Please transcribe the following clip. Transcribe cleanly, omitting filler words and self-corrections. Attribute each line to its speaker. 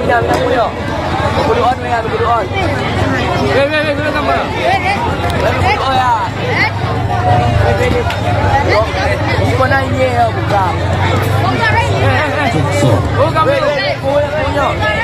Speaker 1: Minang punya. Kudu on ya, kudu on. Kudu sama. Kudu on ya. Kau nanya buka. Oh, kamu punya.